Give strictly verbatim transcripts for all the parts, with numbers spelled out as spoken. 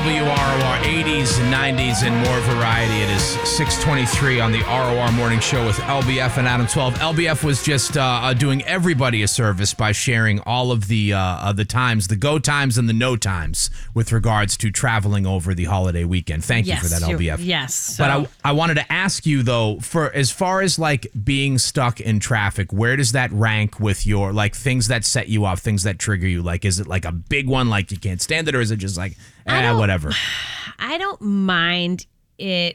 W R O R, eighties and nineties and more variety. It is six twenty-three on the R O R Morning Show with L B F and Adam twelve. L B F was just uh, uh, doing everybody a service by sharing all of the uh, uh, the times, the go times and the no times with regards to traveling over the holiday weekend. Thank yes, you for that, L B F. Yes. So. But I, I wanted to ask you, though, for as far as like being stuck in traffic, where does that rank with your like things that set you off, things that trigger you? Like, is it like a big one, like you can't stand it, or is it just like, eh, whatever? I don't mind it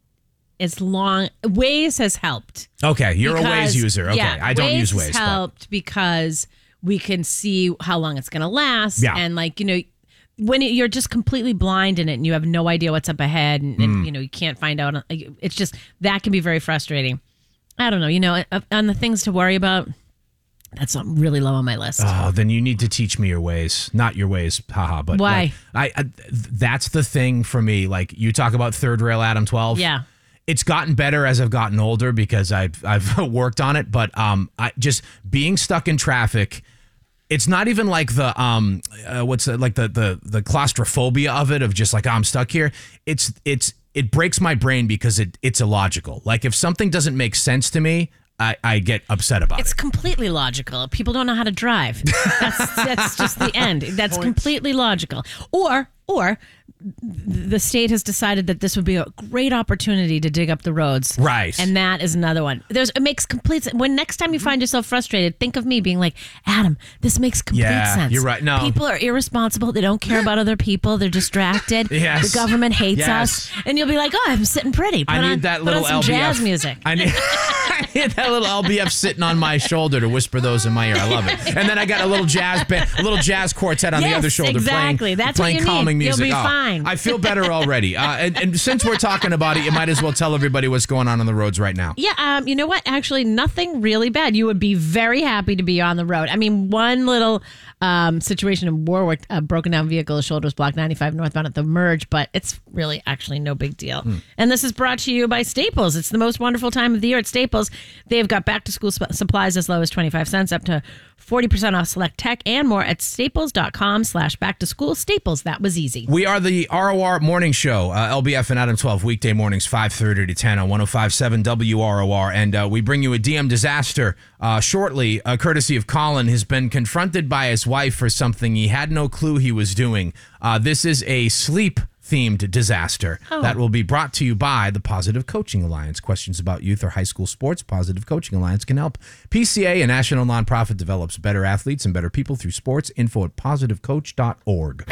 as long. Waze has helped. Okay, you're because, a Waze user. Okay, yeah, I don't Waze use Waze. Has helped but. because we can see how long it's going to last. Yeah. And like, you know, when it, you're just completely blind in it and you have no idea what's up ahead and, and Mm. you know, you can't find out. It's just, that can be very frustrating. I don't know, you know, on the things to worry about, that's something really low on my list. Oh, then you need to teach me your ways. Not your ways, haha. But why? Like, I, I that's the thing for me. Like you talk about third rail Adam twelve. Yeah. It's gotten better as I've gotten older because I've I've worked on it. But um, I just being stuck in traffic. It's not even like the um, uh, what's it, like the the the claustrophobia of it of just like oh, I'm stuck here. It's it's it breaks my brain because it it's illogical. Like if something doesn't make sense to me, I, I get upset about it's it. It's completely logical. People don't know how to drive. That's that's just the end. That's Points. completely logical. Or or the state has decided that this would be a great opportunity to dig up the roads. Right. And that is another one. There's it makes complete sense. When next time you find yourself frustrated, think of me being like, Adam, this makes complete yeah, sense. You're right. No. People are irresponsible. They don't care about other people. They're distracted. Yes. The government hates yes. us. And you'll be like, oh, I'm sitting pretty. Put I need on, that put little on some L B F. jazz music. I need, I need that little L B F sitting on my shoulder to whisper those in my ear. I love it. And then I got a little jazz band, a little jazz quartet on yes, the other shoulder exactly. playing, That's playing what you calming need. music. You'll be oh, fine. I feel better already. Uh, and, and since we're talking about it, you might as well tell everybody what's going on on the roads right now. Yeah, um, you know what? Actually, nothing really bad. You would be very happy to be on the road. I mean, one little um, situation in Warwick, a broken down vehicle, shoulders blocked ninety-five northbound at the merge, but it's really actually no big deal. Hmm. And this is brought to you by Staples. It's the most wonderful time of the year at Staples. They've got back to school sp- supplies as low as twenty-five cents up to forty percent off select tech and more at staples.com slash back to school. Staples, that was easy. We are the R O R Morning Show, uh, L B F and Adam twelve, weekday mornings, five thirty to ten on one oh five point seven W R O R. And uh, we bring you a D M disaster uh, shortly, uh, courtesy of Colin, has been confronted by his wife for something he had no clue he was doing. Uh, this is a sleep themed disaster oh. that will be brought to you by the Positive Coaching Alliance. Questions about youth or high school sports? Positive Coaching Alliance can help. P C A, a national nonprofit, develops better athletes and better people through sports. Info at positive coach dot org.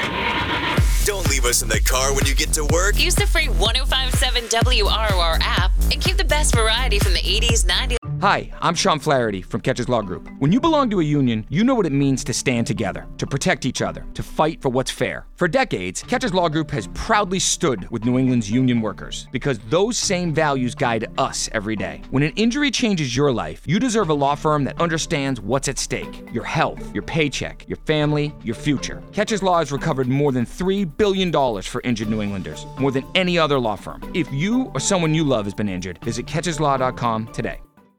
Don't leave us in the car when you get to work. Use the free one oh five point seven W R O R app and keep the best variety from the eighties, nineties. Hi, I'm Sean Flaherty from Catches Law Group. When you belong to a union, you know what it means to stand together, to protect each other, to fight for what's fair. For decades, Catches Law Group has proudly stood with New England's union workers because those same values guide us every day. When an injury changes your life, you deserve a law firm that understands what's at stake: your health, your paycheck, your family, your future. Catches Law has recovered more than three billion dollars for injured New Englanders, more than any other law firm. If you or someone you love has been injured, visit catches law dot com today.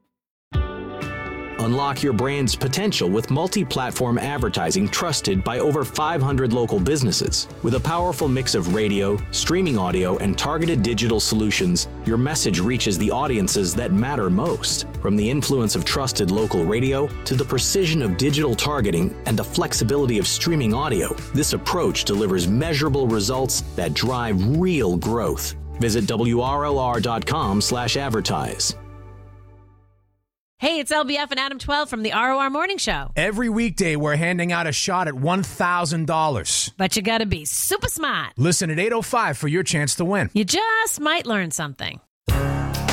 Unlock your brand's potential with multi-platform advertising trusted by over five hundred local businesses. With a powerful mix of radio, streaming audio, and targeted digital solutions, your message reaches the audiences that matter most. From the influence of trusted local radio to the precision of digital targeting and the flexibility of streaming audio, this approach delivers measurable results that drive real growth. Visit W R L R dot com slash advertise. Hey, it's L B F and Adam twelve from the R O R Morning Show. Every weekday, we're handing out a shot at one thousand dollars. But you gotta be super smart. Listen at eight oh five for your chance to win. You just might learn something.